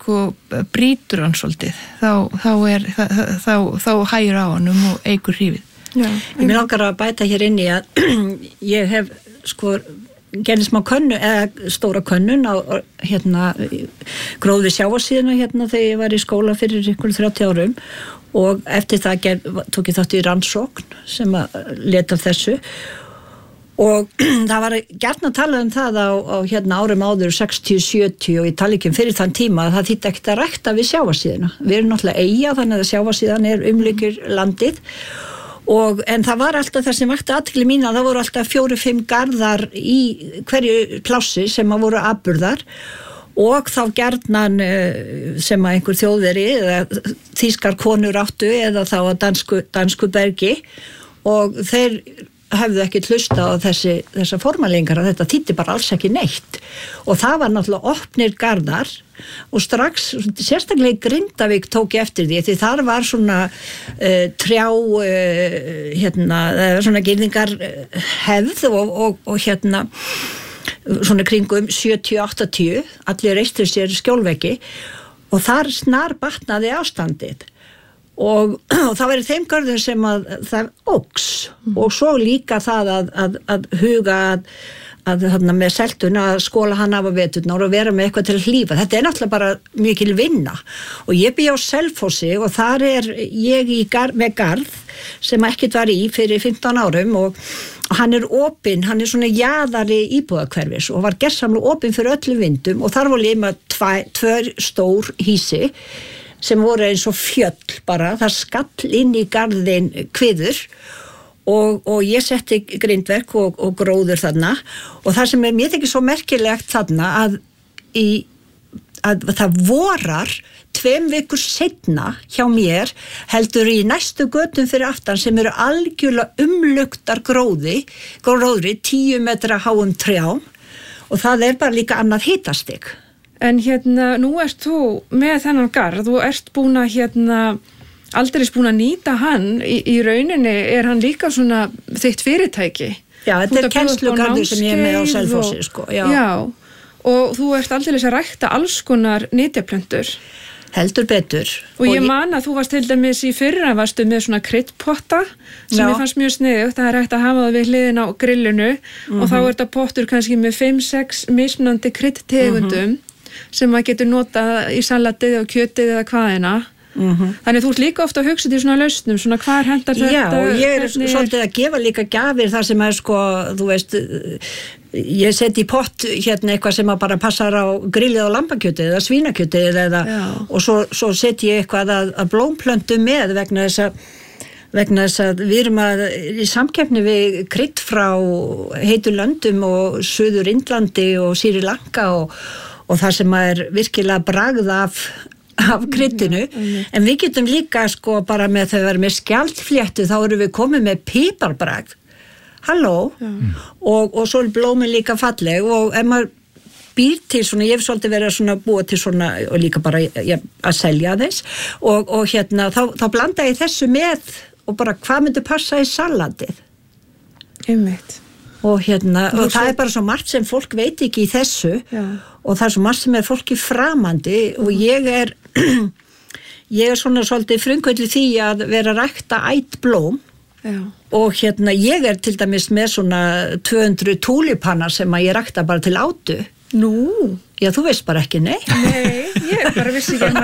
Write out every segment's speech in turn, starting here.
sko brýtur hann svolítið, þá hægir á honum og eykur hrífið. Já, ég vil langar að bæta hér inn í að ég hef sko gerði smá könnu, eða stóra könnun á gróði sjávarsíðuna þegar ég var í skóla fyrir ykkur 30 árum og eftir það tók ég þátt í rannsókn sem að leta af þessu og það var gjarnan að tala það á árum áður 60-70 og ég tala ekki fyrir þann tíma að það þýtti ekkert að rækta við sjávarsíðuna. Við erum náttúrulega eyja þannig að sjávarsíðan umlykir landið en það var alltaf það sem vakti athygli mín að það voru alltaf 4-5 garðar í hverju plássi sem að voru afburðar og þá gjarnan sem að einhver þjóðveri eða þýskar konur áttu eða þá að dansku bergi og þeir hefðu ekki hlusta á þessa formalingar að þetta þýddi bara alls ekki neitt og það var náttúrulega opnir garðar og strax, sérstaklega í Grindavík tók ég eftir því þar var svona svona girðingar hefð og svona kringum 70-80 allir reistur sér skjólveggi og þar snar batnaði ástandið og það var í þeim görðum sem að það óks og svo líka það að huga að með seltuna að skóla hann af á veturnar og vera með eitthvað til að hlífa. Þetta náttúrulega bara mikil vinna og ég bý á Selfossi og þar ég með garð sem ekkert var í fyrir 15 árum og hann opinn, hann svona jaðari íbúðakverfis og var gersamlega opinn fyrir öllum vindum og þar voru ég með tvö stór hísi sem voru eins og fjöll bara, það skall inn í garðin kviður og ég setti grindverk og gróður þarna og það sem mér þykir svo merkilegt þarna að það vorar 2 vikur seinna hjá mér heldur í næstu götum fyrir aftan sem eru algjörlega umluktar gróðri 10 metra háum trjám og það bara líka annað hitastig. En nú ert þú með þennan garð og ert búin að aldrei búin að nýta hann í rauninni hann líka svona þitt fyrirtæki. Já, þetta kennslugarður sem ég með á Selfossi sko. Já, og þú ert aldrei að rækta alls konar nytjaplöntur. Heldur betur. Og ég man að þú varst til dæmis í fyrra varstu með svona kryddpotta sem ég fannst mjög sniðugt, það hægt að hafa það við hliðin á grillinu og þá þetta pottur kannski með 5-6 mismunandi kryddtegundum sem maður getur notað í salatið og kjötið eða hvaðina. Þannig þú ert líka ofta að hugsa til svona lausnum, svona hvar hendar þetta? Já, og ég svolítið að gefa líka gjafir þar sem sko, þú veist, ég seti í pott eitthvað sem bara passar á grillið á lambakjötið eða svínakjötið og svo seti ég eitthvað að blómplöntu með vegna þess að við erum í samkeppni við krydd frá heitu löndum og Suður Indlandi og Sri Lanka og það sem virkilega bragð af kryddinu, en við getum líka sko bara með þau verið með skjaldfléttu þá erum við komið með piparbragð og svo blómin líka falleg og ef maður býr til svona, ég hef svolítið verið að búa til svona og líka bara að selja þess og þá blanda ég þessu með og bara hvað myndi passa í salatið einmitt og það bara svo margt sem fólk veit ekki í þessu og það svo margt sem fólki framandi og ég er svona svolítið frumkvöldið því að vera að rækta ætblóm og ég til dæmis með svona 200 túlipanna sem að ég rækta bara til átu. Nú? Já, þú veist bara ekki, nei? Nei, ég bara vissi ekki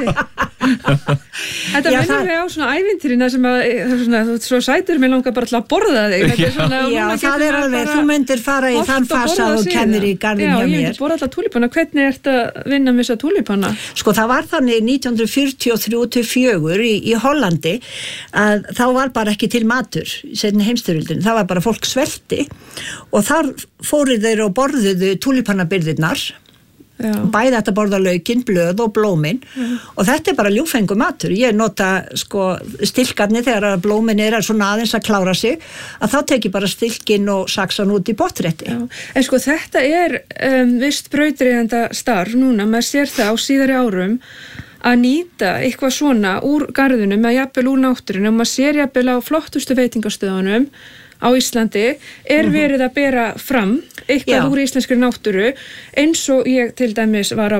Þetta minnir mig á svona ævintýrina sem að svo sætur mér langar bara til að borða þig. Já, það alveg, þú myndir fara í þann fasa og kennir í garðin hjá mér. Já, ég myndi borða alltaf túlipanna. Hvernig ertu að vinna með þessa túlipanna? Sko, það var þannig 1943-44 í Hollandi að þá var bara ekki til matur í seinni heimsstyrjöldinni. Það var bara fólk svelti og þar fóru þeir og borðuðu túlipannabirgðirnar. Bæði þetta borða laukinn, blöð og blómin og þetta bara ljúfengur matur. Ég nota sko stilkarnir þegar blómin svona aðeins að klára sig að þá tek ég bara stilkinn og saksan út í pottrétti. En sko þetta vist brautryðjandi starf núna, maður sér það á síðari árum að nýta eitthvað svona úr garðunum eða jafnvel úr náttúrunum og maður sér jafnvel á flottustu veitingastöðunum á Íslandi verið að bera fram eitthvað úr íslenskri náttúru eins og ég til dæmis var að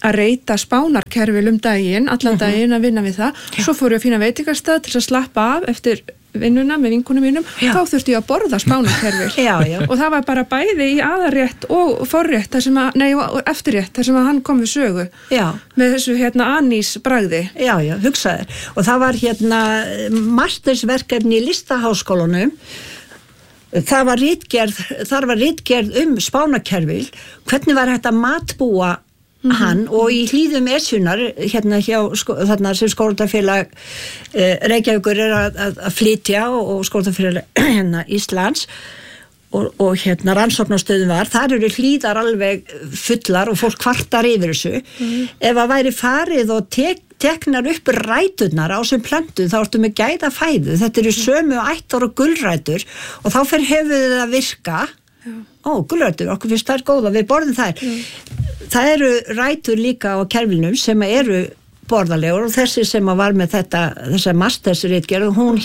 að reyta spánarkerfil daginn, allan daginn að vinna við það. Svo fór ég að finna veitingastað til að slappa af eftir vinnuna með vinkunum mínum, þá þurfti ég að borða spánarkerfil. Og það var bara bæði í aðarrétt og forrétt, og eftirrétt, þar sem að hann kom við sögu. Með þessu anís bragði. Já, hugsaður. Og það var mastersverkefni í Listaháskólanum. Það var ritgerð spánarkerfil, hvernig var hægt að matbúa hann og í hlíðum Esjunar hjá þarna sem skólatafélag Reykjavíkur að flytja og skólatafélag Íslands og rannsóknarstöðum var, þar eru hlíðar alveg fullar og fólk kvartar yfir þessu. Ef að væri farið og teknar upp ræturnar á sem plöntu þá ertu með gæða fæðu, þetta eru sömu ættar og gulrætur og þá fer höfuðið að virka. Gulrætur, okkur finnst það góða, við borðum þær. Það eru rætur líka á kerfilnum sem eru borðalegur og þessi sem var með þessa mastersritgerð, hún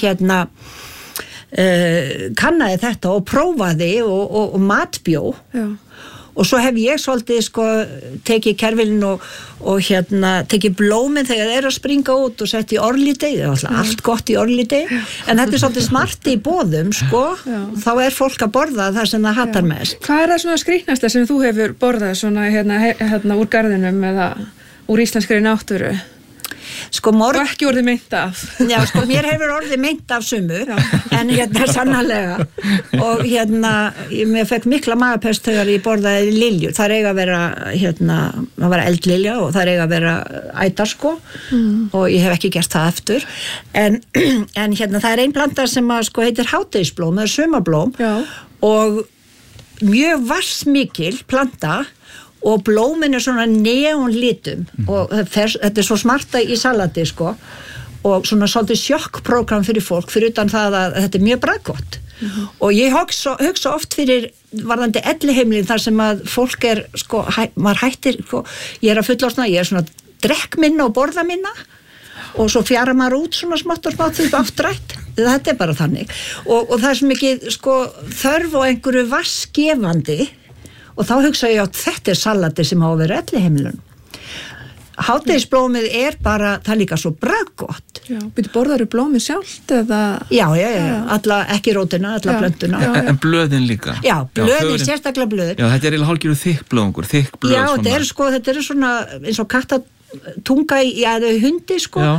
kannaði þetta og prófaði og matbjó. Og svo hef ég svolítið tekið kerfilin og tekið blómin þegar þeir að springa út og sett í orlítið, allt gott í orlítið, en þetta svolítið smart í boðum, þá fólk að borða það sem það hattar mest. Hvað það svona skrýtnasta sem þú hefur borðað svona úr garðinum eða úr íslenskri náttúru? Og ekki orðið meint af. Já, mér hefur orðið meint af sumu, en sannarlega. Og mér fekk mikla magapest þegar ég borðaði liljur. Það eiga að vera, það var eldlilja og það eiga að vera ætar, og ég hef ekki gert það eftir. En það ein planta sem heitir hádegisblóm, það sumarblóm, og mjög vassmikil planta, og blómin svona neonlitum og þetta svo smarta í salati og svona svolítið sjokkprógram fyrir fólk fyrir utan það að þetta mjög bragðgott og ég hugsa oft fyrir varðandi elliheimilin þar sem að fólk maður hættir ég að fullorðna, ég svona drekk minna og borða minna og svo fjara maður út svona smátt og smátt því aftrætt, þetta bara þannig og það svo mikið þörf og einhverju vassgefandi. Og þá hugsa ég að þetta salati sem á að vera elliheimilun. Hádegisblómið bara, það líka svo bragðgott. Borðarðu blómið sjálft eða? Já, ekki rótina, alla plöntuna. En blöðin líka? Já, blöðin, sérstaklega blöðin. Já, þetta eiginlega hálfgerður þykk blöð. Já, þetta svona eins og kattatunga í hundi,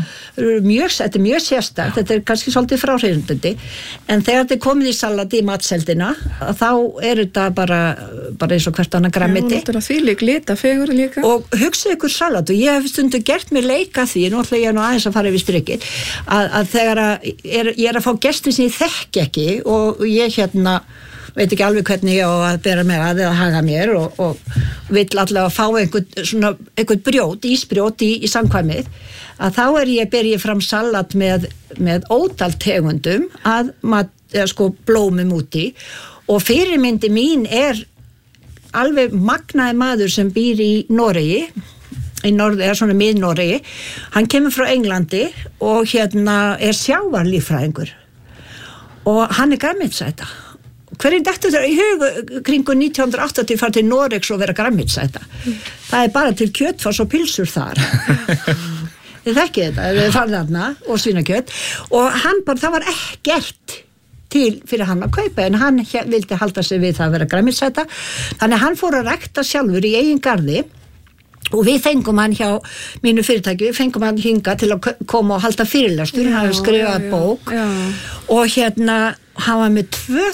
þetta mjög sérstakt, þetta kannski svolítið fráhrindandi, en þegar þetta komið í salati í matseldina, þá þetta bara eins og hvert annað grænmeti. Já, þetta þvílík litafegur líka. Og hugsið ykkur salat, og ég hef stundu gert mér leika því, nú ætla ég aðeins að fara yfir strikið, að þegar ég að fá gesti sem ég þekki ekki, og ég veit ekki alveg hvernig ég á að bera mig að eða haga mér og vill allavega fá einhvern ísbrjót í samkvæmið, að þá ber ég fram salat með ótal tegundum blómum úti og fyrirmyndi mín alveg magnaði maður sem býr í Noregi, svona mið-Noregi, hann kemur frá Englandi og sjávarlíffræðingur og hann grænmetisæta. Hverjum dettur þeirra í hug kringu 1980 fara til Noregs og vera grænmetisæta? Það bara til kjötfars og pilsur þar. Þið þekkið þetta, þið farið þarna og svínakjöt og það var ekkert til fyrir hann að kaupa en hann vildi halda sig við það að vera grænmetisæta. Þannig að hann fór að rækta sjálfur í eigin garði og við fengum hann hjá mínu fyrirtæki, við fengum hann hinga til að koma og halda fyrirlestur, hann hafði skrifað bók og hann var með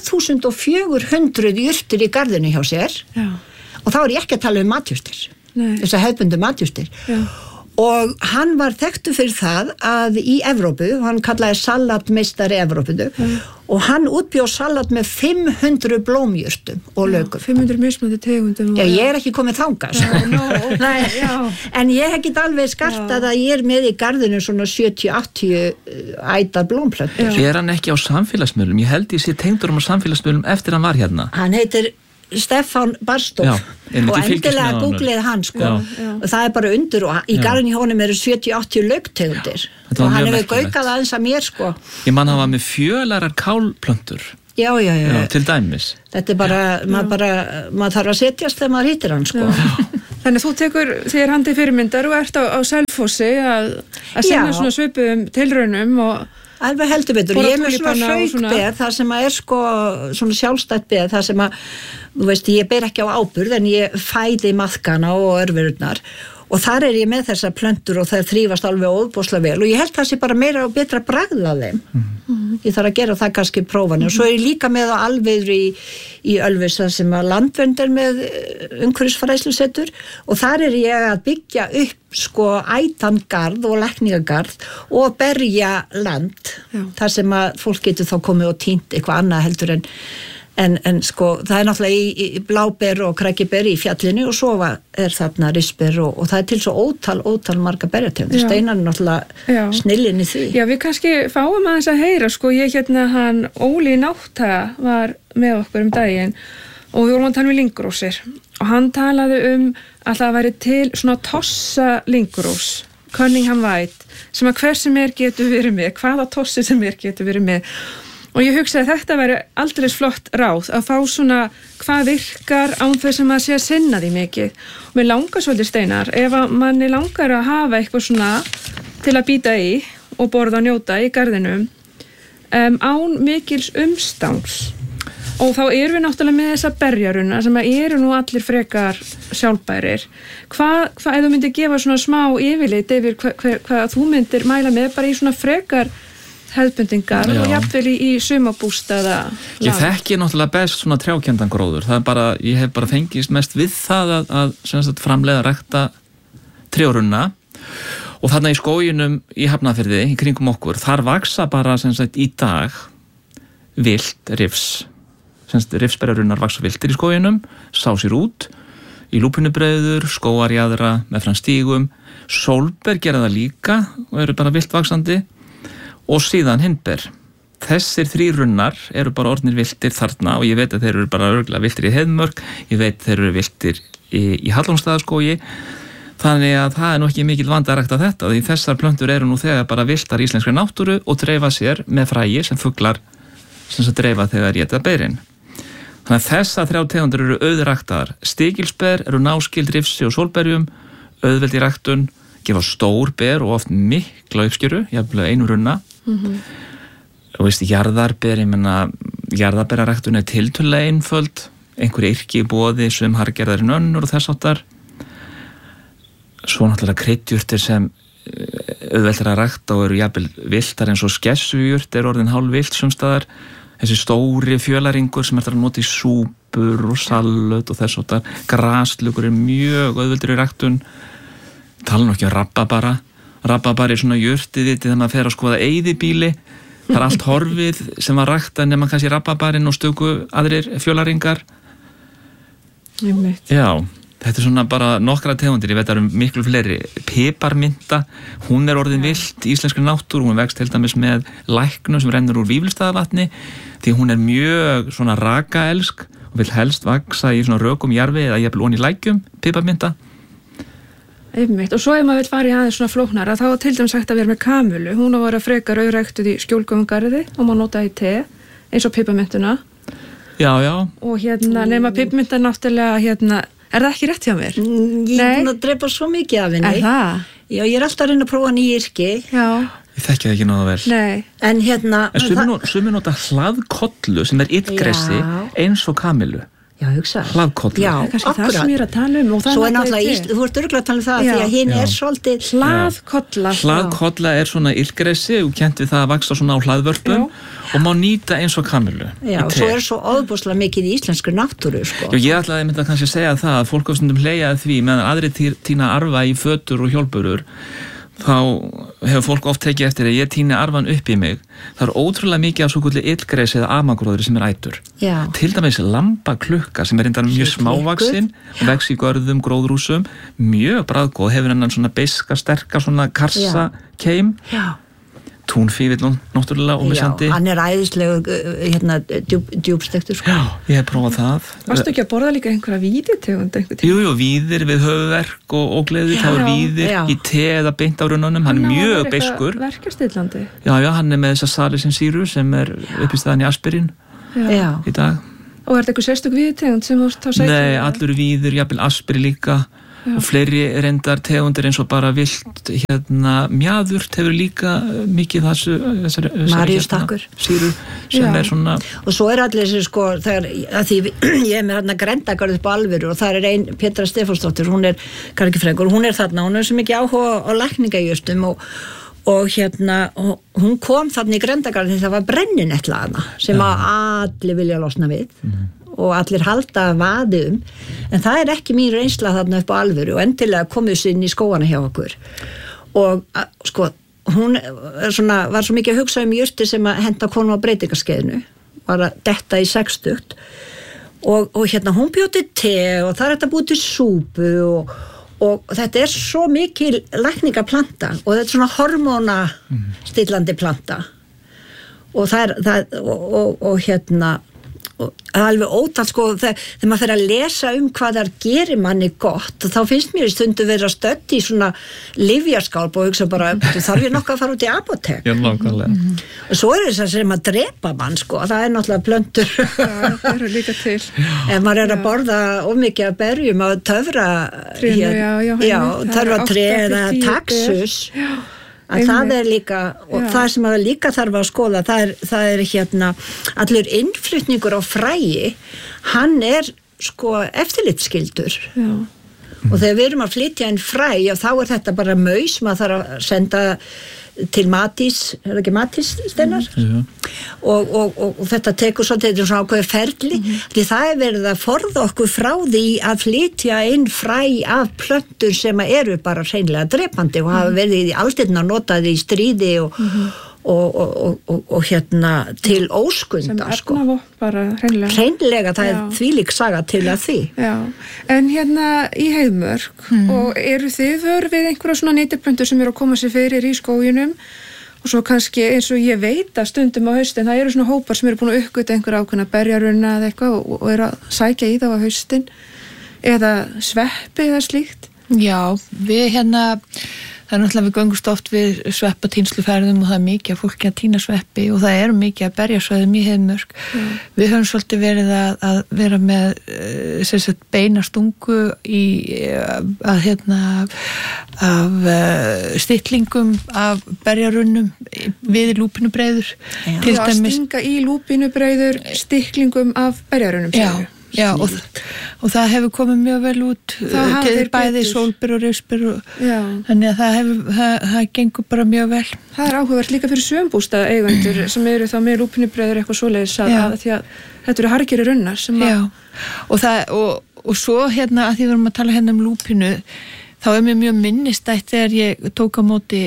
2400 jurtir í garðinu hjá sér og þá ég ekki að tala matjurtir, þess að hefðbundu matjurtir og hann var þekktur fyrir það að í Evrópu, hann kallaði salatmeistari Evrópu og hann útbjóð salat með 500 blómjurtum og laukum. 500 mismunandi tegundum. Já, ég ekki komið þangað. En ég hef ekki alveg skartað að ég með í garðinu svona 70-80 ætar blómplöntur. Hann ekki á samfélagsmiðlum? Ég held ég sé tengdur á samfélagsmiðlum eftir hann var hérna. Hann heitir Stefán Barstof og endilega googlið hann og það bara undur og í garðin í honum eru 70-80 lauktegundir og hann hefur gaukað aðeins að mér Ég man hann var með fjölarar kálplöntur Já, til dæmis Þetta bara, maður þarf að setjast þegar maður hittir hann Þannig þú tekur þér handið fyrirmyndar og ert á Selfossi að sinna svona svipuðum tilraunum og alveg heldur betur, ég er með svona hraukbeð það sem að sko svona sjálfstætt beð, það sem að þú veist, ég ber ekki á áburð en ég fæði maðkana og örverurnar og þar er ég með þessar plöntur og það þrífast alveg óbúslega vel og ég held það sé bara meira og betra bragð af þeim. Ég þarf að gera það kannski prófanir og svo er ég líka með á Alviðru í Ölfus þar sem að Landvernd er með umhverfisfræðslusetur og þar er ég að byggja upp sko ætangarð og lækningagarð og berja land þar sem að fólk getur þá komið og týnt eitthvað annað heldur en sko það er náttúrulega í bláber og krækiber í fjallinu og svo er þarna risber og það er til svo ótal marga berjategundir. Steinar er náttúrulega snillin í því. Já, við kannski fáum aðeins að heyra sko, ég hann Óli Nátta var með okkur daginn og við vorum að tala um lyngrósir og hann talaði að það væri til svona tossa lyngrós, Cunningham White, sem að hver sem getur verið með, hvaða tossi sem getur verið með. Og ég hugsaði að þetta væri aldrei flott ráð að fá svona hvað virkar án þess að maður sé að sinna því mikið. Og mér langar svolítið Steinar, ef að manni langar að hafa eitthvað svona til að býta í og borða og njóta í garðinum án mikils umstangs. Og þá erum við náttúrulega með þessa berjaruna sem eru nú allir frekar sjálfbærir. Hvað ef þú myndir gefa svona smá yfirlit yfir hvað þú myndir mæla með bara í svona frekar hefðbundingar og jafnvel í sumarbústaða. Ég þekki náttúrulega best svona trjákenndan gróður. Það er bara, ég hef bara fengist mest við það að framleiða rækta trjárunna og þarna í skóginum í Hafnarfirði, í kringum okkur, þar vaksa bara í dag vilt rifs. Rifsberjarunnar vaksa viltir í skóginum, sá sér út, í lúpinubreiður, skógarjaðra, meðfram stígum, sólber gera það líka og eru bara viltvaksandi. Og síðan hindber. Þessir 3 runnar eru bara orðnir viltir þarna og ég veit að þeir eru bara örgulega viltir í Heiðmörk, ég veit þeir eru viltir í Hallómsstaðaskógi, þannig að það er nú ekki mikil vandi að rækta þetta því þessar plöntur eru nú þegar bara viltar í íslenskri náttúru og dreifa sér með fræi sem fuglar sem dreifa þegar éta berin. Þannig að þessar 3 tegundir eru auðræktaðar. Stikilsber eru náskyld rifsi og sólberjum, auðveld í ræktun, gefa stór ber og oft mikla uppskjöru, jafnvel einu runna. Og veist, jarðarber, ég menna jarðarberarræktun er tiltölulega einföld, einhver yrki í boði sem hargerðar en önnur og þess áttar. Svo náttúrulega kryddjurtir sem auðvelt að rækta og eru jafnvel viltar eins og skessujurt er orðin hálfvilt sumstaðar. Þessi stóri fjölaringur sem að nota í súpur og salut og þess áttar. Graslugur er mjög auðveldur í ræktun. Tala nú ekki rababara. Rababari er svona jurtið vitið þegar maður fer að skoða eyðibíli. Það er allt horfið sem var ræktað nema kannski rababarinn og stöku aðrir fjölaringar. Já, þetta er svona bara nokkra tegundir, ég veit að miklu fleiri. Piparmynta, hún er orðin vilt í íslenskri náttúru, hún vext til dæmis með læknum sem rennur úr Vífilsstaðavatni því hún er mjög svona rakaelsk og vil helst vaksa í svona rökum jarfi eða jafnvel ofan í lækjum, piparmynta. Einmitt. Og svo ef maður vil fara í aðeins svona flóknara þá var til dæmis hægt að vera með kamulu. Hún á að vera frekar auðræktuð í skjólgöfungarði og má nota í te eins og piparmyntuna. Já. Og nema piparmynta náttúrulega er það ekki rétt hjá mér? Ég er búin að drepa svo mikið af henni. Er það? Já, ég er alltaf að reyna að prófa nýja yrki. Já. Ég þekki það ekki náða vel. Nei. En sumir nota hlaðkollu sem er illgressi eins og kamilu. Já, hugsa. Hlaðkollu. Já, kannski það sem ég er að tala um. Svo er náttúrulega, þú ert örugglega að tala um það því að hinn er svolítið hlaðkolla. Hlaðkolla er svona illgressi og kennt við það að vaksa svona á hlaðvörpum og má nýta eins og kamilu. Já, og svo er svo óbúslega mikið í íslenskri náttúru, sko. Já, ég ætlaði að kannski segja það að fólk á stundum hlegjaði því meðan aðrir tína arfa í fötur og hjólburur þá hefur fólk oft tekið eftir að ég tíni arfan upp í mig. Það er ótrúlega mikið af svoköllu illgresi eða amagróðri sem er ætur. Já. Til dæmis lambaklukka sem er reyndar mjög smávaksin og vex í görðum, gróðrúsum, mjög bragðgóð, hefur hennan svona beiska, sterka, svona karsa keim. Já. Túnfífill náttúrulega ómissandi. Já, hann er æðislegur djúpstektur, sko. Já, ég hef prófað það. Varstu ekki að borða líka einhverja víðitegund einhvern tíma? Jú, víðir við höfuverk og gleði, þá er víðir í te eða beint á runnunum, hann er mjög beiskur. Verkjastillandi. Já, hann er með þessa salicylsýru sem er uppistaðan í aspirín í dag. Og er þetta eitthvað sérstök víðitegund sem þú þá segir? Nei, allur víðir, jafnvel aspirín líka, og fleiri reyndar tegundir eins og bara vilt mjaðurt hefur líka mikið þessari Maríustakkur sýru sem svona og svo allir þessi sko þegar, að því ég er með Grendagarð upp á Alvöru og það ein Petra Stefánsdóttir, hún gargifræðingur, hún þarna, hún svo mikið áhuga á lækningajurtum og hún kom þarna í Grendagarð því það var brenninetla hana sem allir vilja losna við og allir halda vaði en það ekki mín reynsla þarna upp á Alvöru og endilega komið sér inn í skóana hjá okkur og sko hún var svo mikið að hugsa jurtir sem að henda konum á breytingaskeiðinu var að detta í 60 og hún bjóti te og það þetta búið til súpu og þetta svo mikil lækningaplanta og þetta svona hormóna stillandi planta og og alveg ótal sko þegar maður fer að lesa hvað það gerir manni gott og þá finnst mér í stundu vera stödd í svona lyfjaskálp og hugsa bara þarf ég nokkuð að fara út í apótek og svo þess að sem að drepa mann sko, það náttúrulega plöntur það eru líka til ef maður að borða of mikið að berjum að töfra töfratré eða taxus að það líka og það sem að líka þarf að skoða það allur innflutningur á fræi hann sko eftirlitsskyldur og þegar við erum að flytja inn fræ og þá þetta bara maus maður þarf að senda til Matís, ekki Matís Steinar og þetta tekur svolítið svona ákveður ferli því það verið að forða okkur frá því að flytja inn fræ af plöntur sem eru bara hreinlega drepandi og hafa verið í aldirna notaði í stríði og til óskunda sem efnavopn bara hreinlega það þvílík saga til að því en í Heiðmörk og eru þið vör við einhverja svona neytiplöntur sem eru að koma sér fyrir í skóginum og svo kannski eins og ég veit að stundum á haustin það eru svona hópar sem eru búin að uppgöta einhverja ákveðna berjarunna eða eitthvað og eru að sækja í þá á haustin eða sveppi eða slíkt við það náttúrulega við göngumst oft við sveppatínnsluferðum og það mikið að fólki að tína sveppi og það mikið að berjasvæðum í Heiðmörk við höfum svolítið verið að vera með beina stungu af stillingum af berjarunnum við lúpínubreiður til dæmis að stinga í lúpínubreiður stikklingum af berjarunnum og það hefur komið mjög vel út til bæði sólber og rifsber þannig að það gengur bara mjög vel það áhugavert líka fyrir sömbústað eigendur sem eru þá með lúpínubreiður eitthvað svoleiðis að því að þetta eru harðgeri runnar sem og svo að því við erum að tala um lúpínu þá mér mjög minnistætt þegar ég tók á móti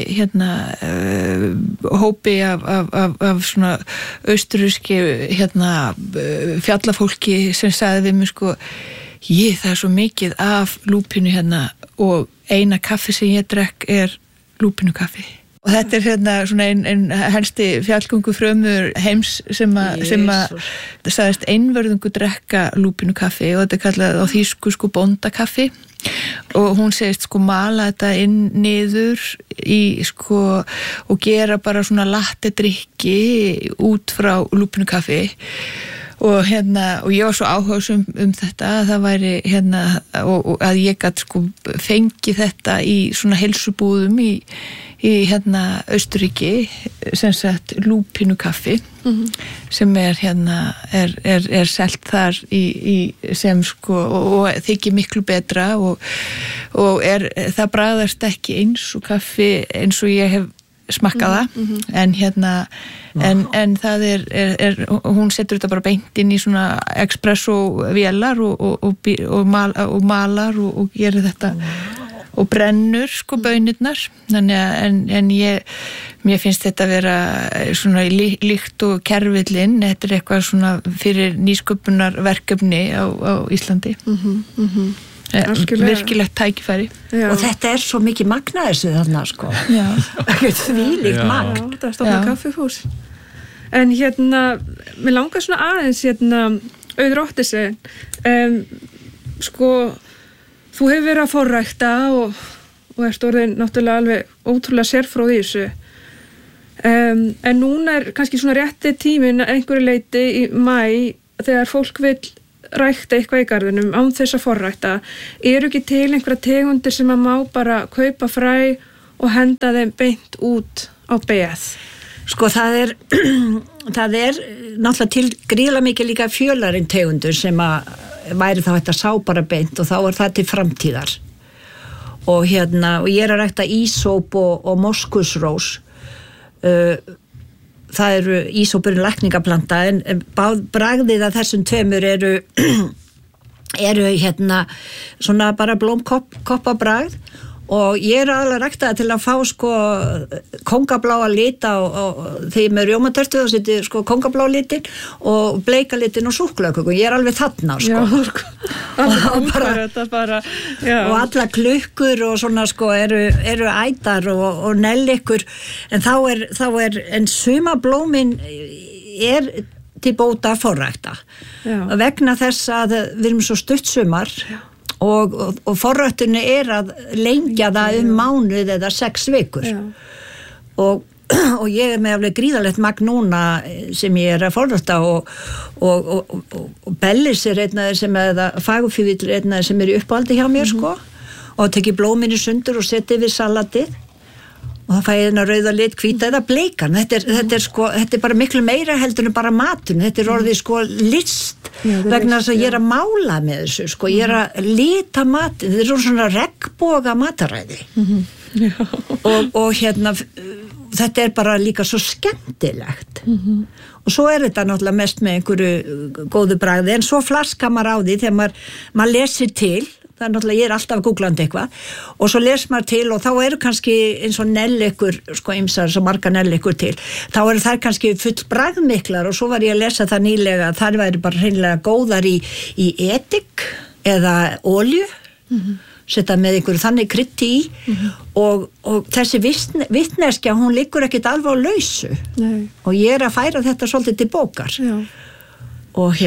hópi af svona austurríski fjallafólki sem sagði við mig sko það svo mikið af lúpínu og eina kaffi sem ég drekk lúpínukaffi og þetta svona ein helsti fjallgöngu frömmur heims sem sagðist einvörðungu drekka lúpínukaffi og þetta kallað á þýsku sko bóndakaffi og hún segist sko mala þetta inn niður í sko og gera bara svona latte drykki út frá lúpínukaffi og og ég var svo áhugasum þetta að það væri og að ég gat sko fengið þetta í svona heilsubúðum í Austurríki sem sagt lúpínukaffi sem er selt þar í sem sko og þykir miklu betra og það bragðast ekki eins og kaffi eins og ég hef smakkaða en það hún setur þetta bara beint inn í svona espresso vélar og malar og gerir þetta og brennur sko baunirnar þannig að mér finnst þetta vera svona líkt og kerfillinn þetta eitthvað svona fyrir nýsköpunarverkefni á Íslandi virkilegt tækifæri og þetta svo mikið magna þessu þarna sko þvílíkt magn þetta stofna kaffihús en mér langar svona aðeins Auður Ottesen sko þú hefur verið að forrækta og ert orðin náttúrulega alveg ótrúlega sérfróð í þessu en núna kannski svona rétti tíminn einhverju leyti í maí þegar fólk vill rækta eitthvað í garðinum án þess að forrækta, eru ekki til einhverja tegundir sem að má bara kaupa fræ og henda þeim beint út á beð? Sko það er náttúrulega til gríðarlega mikið líka fjölarinn tegundur sem að væri þá þetta sá bara beint og þá það til framtíðar og og ég að rækta ísóp og moskusrós. Það eru ísópurinn lækningaplanta en bragðið að þessum tveimur eru svona bara blómkoppa bragð og ég aðalega ræktaði til að fá sko kóngabláa lita og þegar með rjómatörtu þá setja sko kóngablá litin og bleika litin og súkkulaðköku. Ég alveg þarna sko. Og alla klukkur og svona sko eru ætar og nellikur en þá en sumablómin til bóta forrækta vegna þess að við erum svo stutt sumar og forræktunni að lengja það mánuð eða 6 vikur og ég með alveg gríðalegt magn núna sem ég að forrækta og Bellis einn af þeir sem eða fagurfífill einn af þeir sem í uppáhaldi hjá mér sko og teki blómin í sundur og setja yfir salatið og það fæði þennan rauða lit, hvíta eða bleikan. Þetta bara miklu meira heldur en bara matun. Þetta orðið sko list vegna þess að ég að mála með þessu sko. Ég að lita matun. Þetta svona regnboga mataræði. Og þetta bara líka svo skemmtilegt. Og svo þetta náttúrulega mest með einhverju góðu bragði en svo flaskar maður á því þegar maður lesir til. Það náttúrulega, ég alltaf googlandi eitthvað og svo les maður til og þá eru kannski eins og nellikur, sko ýmsar svo marga nellikur til, þá eru þær kannski full bragðmiklar og svo var ég að lesa það nýlega að þær væri bara hreinlega góðar í edik eða olju setja með einhverju þannig krytti í og þessi vitneskja, hún liggur ekkit alveg á lausu. Nei. Og ég að færa þetta svolítið til bókar. Já. Og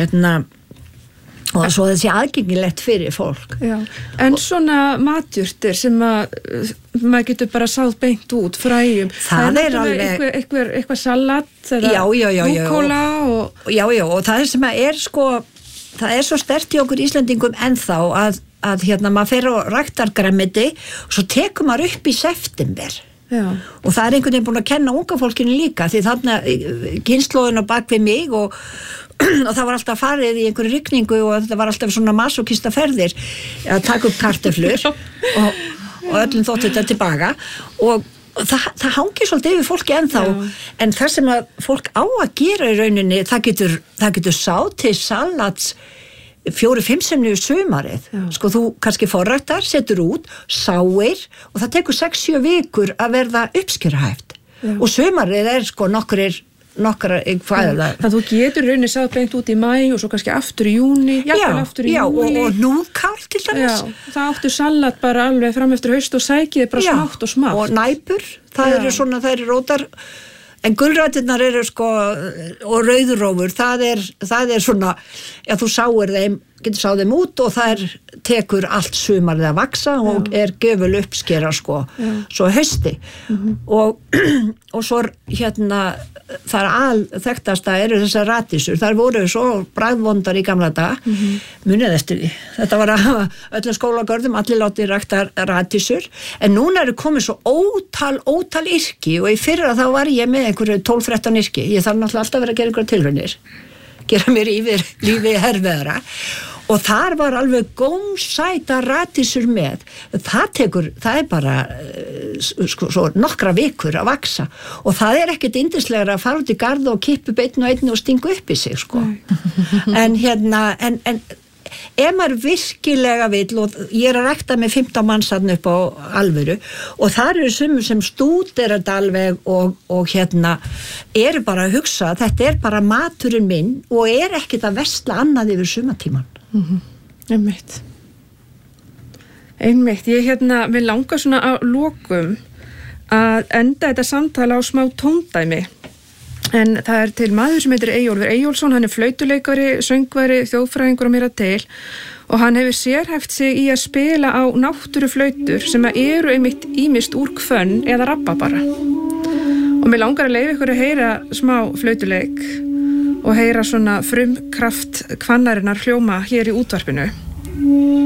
og svo þessi aðgengilegt fyrir fólk. Já. En svona matjurtir sem að maður getur bara sáð beint út fræjum, það alveg eitthvað salat eða rúkóla og það sem að sko það svo sterkt í okkur Íslendingum ennþá að maður fer og ræktar grænmeti og svo tekur maður upp í september. Já. Og það einhvern veginn búin að kenna unga fólkinu líka því þarna kynslóðin á bak við mig og það var alltaf farið í einhverju rigningu og þetta var alltaf svona masokista ferðir að taka upp kartöflur og öllum þótt þetta tilbaka og það hangir svolítið yfir fólki ennþá en það sem að fólk á að gera í rauninni það getur sáð til salats 4-5 sinnum sumarið. Sko þú kannski forræktar, setur út, sáir og það tekur 6-7 vikur að verða uppskerahæft. Og sumarið sko nokkrar hvað það. Þú getur rauninni sáð beint út í maí og svo kannski aftur í júni, aftur í júli. Og núðkál til dæmis. Það áttu salat bara alveg fram eftir haust og sækið bara smátt og smátt. Og næpur, það eru svona, það eru rótar. En gulræturnar eru sko og rauðrófur, það er svona, þú getur sáð þeim út og það tekur allt sumarið að vaksa og göful uppskera sko, svo hausti. Og svo það alþekktasta eru þessar radísur, þar voru svo bragðvondar í gamla dag, munið eftir því. Þetta var að öllum skólagörðum, allir látið rækta radísur, en núna eru komið svo ótal yrki og í fyrra þá var ég með einhverju 12-13 yrki, ég þarf náttúrulega alltaf að vera að gera einhverja tilraunir, gera mér yfir lífi herrveðra og þar var alveg gómsæta radísur með, það bara svo nokkra vikur að vaksa og það ekkert yndislegra að fara út í garð og kippa upp einn og stinga upp í sig sko. En ef maður virkilega vill og ég að rækta með 15 manns þarna upp á alvöru og þar eru sumur sem stúdera þetta alveg og eru bara að hugsa þetta bara maturinn minn og ekkert að versla annað yfir sumatíman. Einmitt, ég mér langar svona að lokum að enda þetta samtala á smá tóndæmi en það til maður sem heitir Eyjólfur Eyjólfsson, hann flautuleikari, söngvari, þjóðfræðingur og meira til og hann hefur sérhæft sig í að spila á náttúruflautur sem eru einmitt ýmist úr hvönn eða rababara og mér langar að leyfa ykkur að heyra smá flautuleik og heyra svona frumkraft kvannarinnar hljóma hér í útvarpinu.